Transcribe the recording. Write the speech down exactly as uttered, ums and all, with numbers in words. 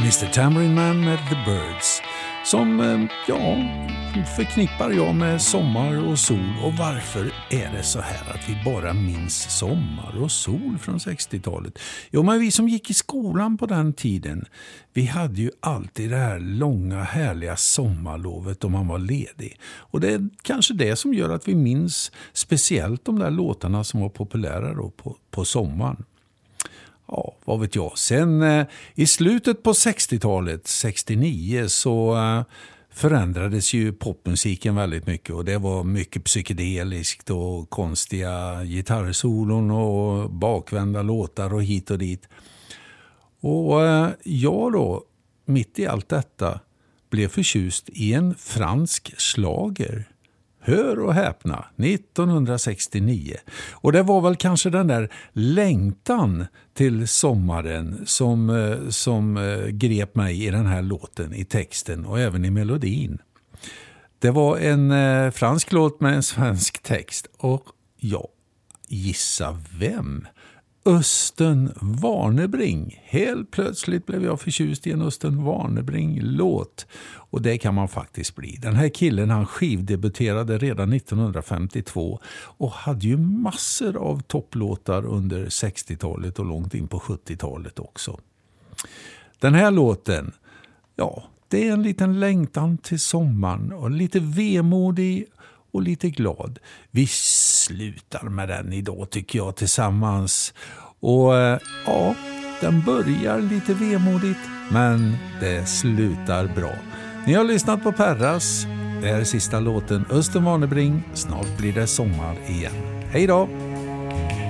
mister Tambourine Man med The Birds, som, ja, förknippar jag med sommar och sol. Och varför är det så här att vi bara minns sommar och sol från sextiotalet? Jo, men vi som gick i skolan på den tiden, vi hade ju alltid det här långa härliga sommarlovet om man var ledig. Och det är kanske det som gör att vi minns speciellt de där låtarna som var populära då på, på sommaren. Ja, vad vet jag. Sen eh, i slutet på sextiotalet, sextionio, så eh, förändrades ju popmusiken väldigt mycket. Och det var mycket psykedeliskt och konstiga gitarrsolon och bakvända låtar och hit och dit. Och eh, jag då, mitt i allt detta, blev förtjust i en fransk slager. Hör och häpna, nittonhundrasextionio. Och det var väl kanske den där längtan till sommaren som, som grep mig i den här låten, i texten och även i melodin. Det var en eh, fransk låt med en svensk text. Och ja, gissa vem? Östen Warnerbring. Helt plötsligt blev jag förtjust i en Östen Warnerbring-låt. Och det kan man faktiskt bli. Den här killen, han skivdebuterade redan nittonhundrafemtiotvå och hade ju massor av topplåtar under sextiotalet och långt in på sjuttiotalet också. Den här låten, ja, det är en liten längtan till sommaren och lite vemodig och lite glad. Vi slutar med den idag tycker jag tillsammans. Och ja, den börjar lite vemodigt, men det slutar bra. Ni har lyssnat på Perras. Det är sista låten, Östen Warnerbring. Snart blir det sommar igen. Hej då!